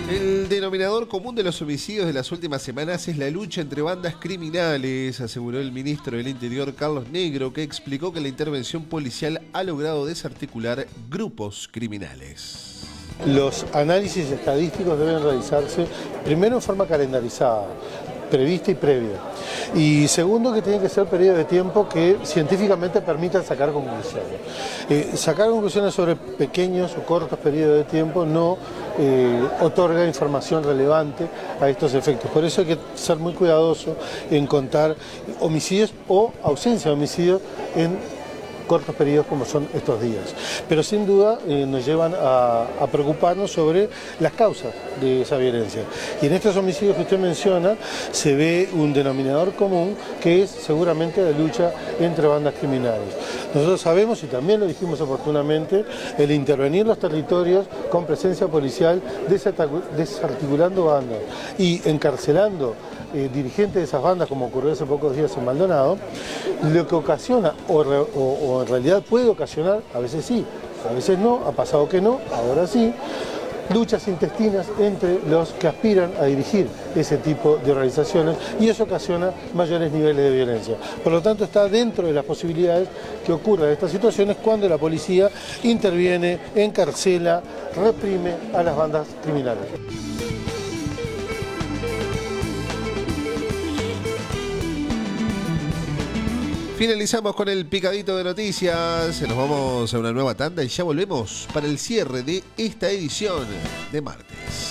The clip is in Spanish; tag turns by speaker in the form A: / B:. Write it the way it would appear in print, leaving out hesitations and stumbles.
A: El denominador común de los homicidios de las últimas semanas es la lucha entre bandas criminales, aseguró el ministro del Interior Carlos Negro, que explicó que la intervención policial ha logrado desarticular grupos criminales.
B: Los análisis estadísticos deben realizarse primero en forma calendarizada, prevista y previa. Y segundo, que tiene que ser periodo de tiempo que científicamente permitan sacar conclusiones. Sacar conclusiones sobre pequeños o cortos periodos de tiempo no otorga información relevante a estos efectos. Por eso hay que ser muy cuidadoso en contar homicidios o ausencia de homicidios en cortos periodos como son estos días. Pero sin duda nos llevan a preocuparnos sobre las causas de esa violencia. Y en estos homicidios que usted menciona se ve un denominador común que es seguramente la lucha entre bandas criminales. Nosotros sabemos, y también lo dijimos oportunamente, el intervenir en los territorios con presencia policial, desarticulando bandas y encarcelando dirigentes de esas bandas, como ocurrió hace pocos días en Maldonado, lo que ocasiona, o en realidad puede ocasionar, a veces sí, a veces no, ha pasado que no, ahora sí, luchas intestinas entre los que aspiran a dirigir ese tipo de organizaciones, y eso ocasiona mayores niveles de violencia. Por lo tanto, está dentro de las posibilidades que ocurran estas situaciones cuando la policía interviene, encarcela, reprime a las bandas criminales.
A: Finalizamos con el picadito de noticias, nos vamos a una nueva tanda y ya volvemos para el cierre de esta edición de martes.